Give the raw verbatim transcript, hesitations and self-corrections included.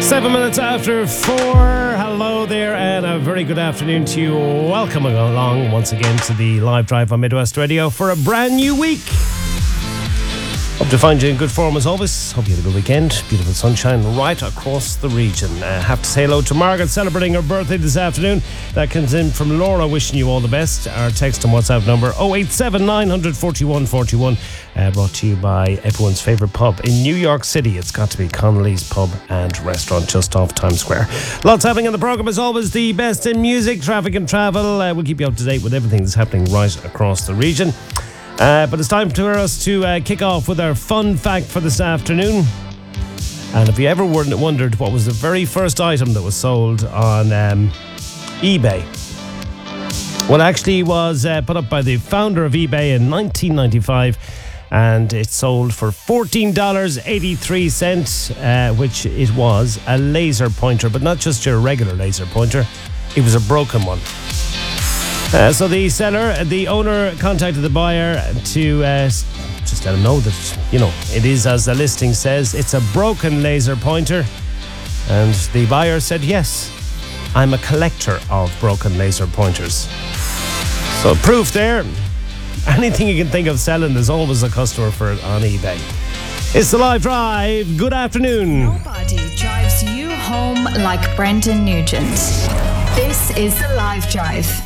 Seven minutes after four. Hello there, and a very good afternoon to you. Welcome along once again to the live drive on Midwest Radio for a brand new week. Hope to find you in good form as always. Hope you had a good weekend. Beautiful sunshine right across the region. I uh, have to say hello to Margaret celebrating her birthday this afternoon. That comes in from Laura, wishing you all the best. Our text and WhatsApp number oh eight seven, nine four one, four one. Uh, brought to you by everyone's favourite pub in New York City. It's got to be Connolly's Pub and Restaurant just off Times Square. Lots happening in the programme as always. The best in music, traffic and travel. Uh, we'll keep you up to date with everything that's happening right across the region. Uh, but it's time for us to uh, kick off with our fun fact for this afternoon. And if you ever wondered what was the very first item that was sold on um, eBay, well, actually was uh, put up by the founder of eBay in nineteen ninety-five, and it sold for fourteen dollars and eighty-three cents, uh, which it was a laser pointer, but not just your regular laser pointer. It was a broken one. Uh, so the seller, the owner contacted the buyer to uh, just let him know that, you know, it is as the listing says, it's a broken laser pointer. And the buyer said, yes, I'm a collector of broken laser pointers. So proof there. Anything you can think of selling, there's always a customer for it on eBay. It's the Live Drive. Good afternoon. Nobody drives you home like Brendan Nugent. This is the Live Drive.